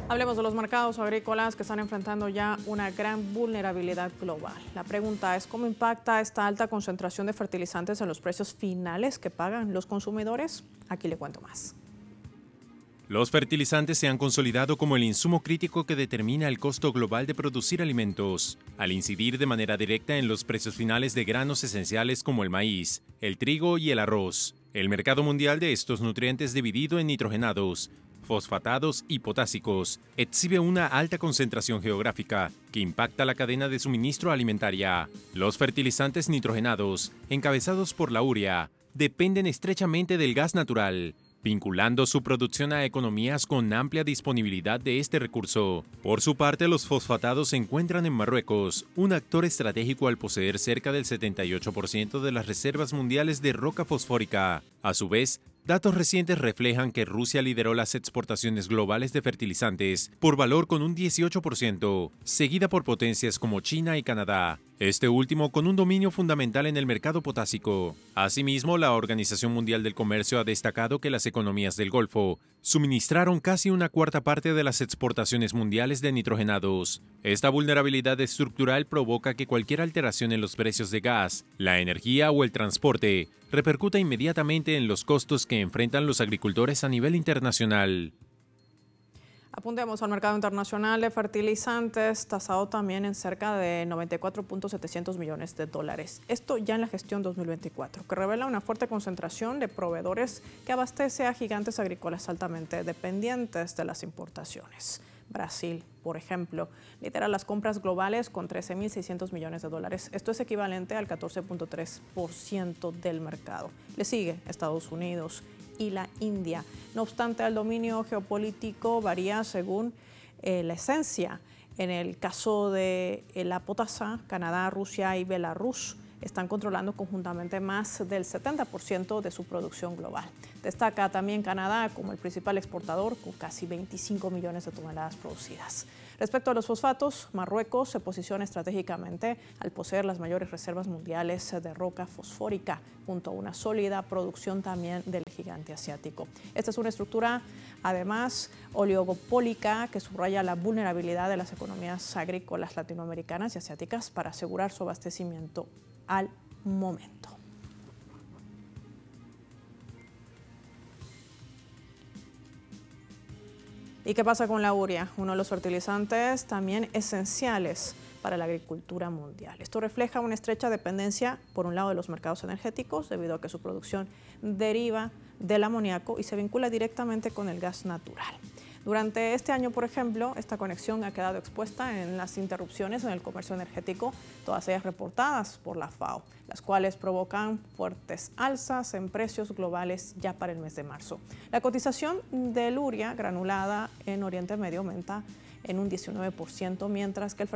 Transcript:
Hablemos de los mercados agrícolas que están enfrentando ya una gran vulnerabilidad global. La pregunta es cómo impacta esta alta concentración de fertilizantes en los precios finales que pagan los consumidores. Aquí le cuento más. Los fertilizantes se han consolidado como el insumo crítico que determina el costo global de producir alimentos, al incidir de manera directa en los precios finales de granos esenciales como el maíz, el trigo y el arroz. El mercado mundial de estos nutrientes dividido en nitrogenados, fosfatados y potásicos exhibe una alta concentración geográfica que impacta la cadena de suministro alimentaria. Los fertilizantes nitrogenados, encabezados por la urea, dependen estrechamente del gas natural, vinculando su producción a economías con amplia disponibilidad de este recurso. Por su parte, los fosfatados se encuentran en Marruecos, un actor estratégico al poseer cerca del 78% de las reservas mundiales de roca fosfórica. A su vez, datos recientes reflejan que Rusia lideró las exportaciones globales de fertilizantes por valor con un 18%, seguida por potencias como China y Canadá, este último con un dominio fundamental en el mercado potásico. Asimismo, la Organización Mundial del Comercio ha destacado que las economías del Golfo suministraron casi una cuarta parte de las exportaciones mundiales de nitrogenados. Esta vulnerabilidad estructural provoca que cualquier alteración en los precios de gas, la energía o el transporte repercuta inmediatamente en los costos que enfrentan los agricultores a nivel internacional. Apuntemos al mercado internacional de fertilizantes, tasado también en cerca de 94.700 millones de dólares. Esto ya en la gestión 2024, que revela una fuerte concentración de proveedores que abastece a gigantes agrícolas altamente dependientes de las importaciones. Brasil, por ejemplo, lidera las compras globales con 13.600 millones de dólares. Esto es equivalente al 14.3% del mercado. Le sigue Estados Unidos y la India. No obstante, el dominio geopolítico varía según la esencia. En el caso de la potasa, Canadá, Rusia y Belarus están controlando conjuntamente más del 70% de su producción global. Destaca también Canadá como el principal exportador, con casi 25 millones de toneladas producidas. Respecto a los fosfatos, Marruecos se posiciona estratégicamente al poseer las mayores reservas mundiales de roca fosfórica, junto a una sólida producción también del gigante asiático. Esta es una estructura, además, oligopólica que subraya la vulnerabilidad de las economías agrícolas latinoamericanas y asiáticas para asegurar su abastecimiento al momento. ¿Y qué pasa con la urea? Uno de los fertilizantes también esenciales para la agricultura mundial. Esto refleja una estrecha dependencia, por un lado, de los mercados energéticos, debido a que su producción deriva del amoníaco y se vincula directamente con el gas natural. Durante este año, por ejemplo, esta conexión ha quedado expuesta en las interrupciones en el comercio energético, todas ellas reportadas por la FAO, las cuales provocan fuertes alzas en precios globales ya para el mes de marzo. La cotización del urea granulada en Oriente Medio aumenta en un 19%, mientras que el